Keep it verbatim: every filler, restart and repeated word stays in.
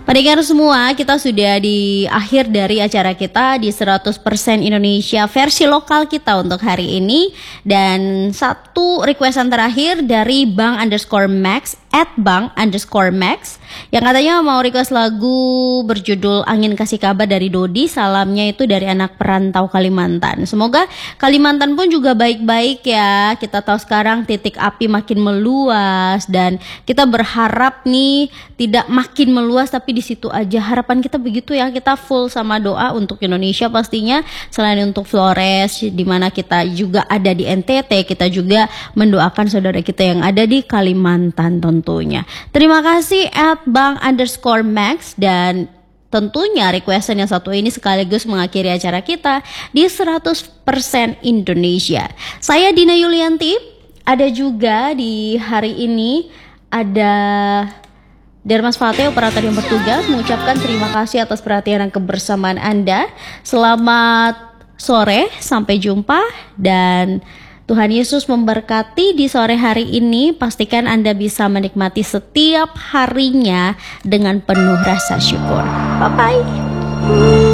Pendengar semua, kita sudah di akhir dari acara kita di seratus persen Indonesia versi lokal kita untuk hari ini. Dan satu requestan terakhir dari Bang underscore Max at Bang underscore Max, yang katanya mau request lagu berjudul Angin Kasih Kabar dari Dodi. Salamnya itu dari anak perantau Kalimantan. Semoga Kalimantan pun juga baik-baik ya. Kita tahu sekarang titik api makin meluas dan kita berharap nih tidak makin meluas tapi di situ aja. Harapan kita begitu ya. Kita full sama doa untuk Indonesia pastinya. Selain untuk Flores di mana kita juga ada di N T T, kita juga mendoakan saudara kita yang ada di Kalimantan tentunya. Terima kasih at Bang underscore Max, dan tentunya requestan yang satu ini sekaligus mengakhiri acara kita di seratus persen Indonesia. Saya Dina Yulianti, ada juga di hari ini ada Dermas Fateh, operator yang bertugas, mengucapkan terima kasih atas perhatian dan kebersamaan Anda. Selamat sore, sampai jumpa, dan Tuhan Yesus memberkati di sore hari ini. Pastikan Anda bisa menikmati setiap harinya dengan penuh rasa syukur. Bye-bye.